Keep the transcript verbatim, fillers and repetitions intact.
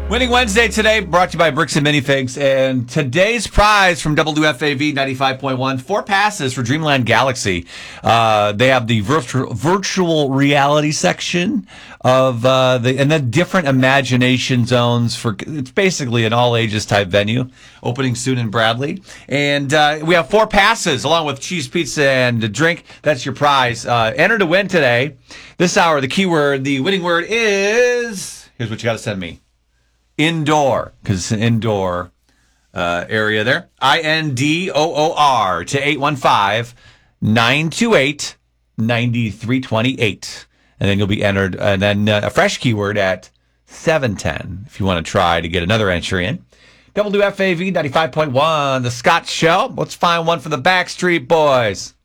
Winning Wednesday today, brought to you by Bricks and Minifigs. And today's prize from W F A V ninety-five point one, four passes for Dreamland Galaxy. Uh, they have the virtual virtual reality section of uh, the, and then different imagination zones for, it's basically an all ages type venue, opening soon in Bradley. And uh, we have four passes along with cheese pizza and a drink. That's your prize. Uh, enter to win today. This hour, the keyword, the winning word is, here's what you got to send me. Indoor, because it's an indoor uh, area there. I N D O O R to eight one five, nine two eight, nine three two eight. And then you'll be entered. And then uh, a fresh keyword at seven ten if you want to try to get another entry in. W F A V ninety-five point one, The Scott Show. Let's find one for the Backstreet Boys.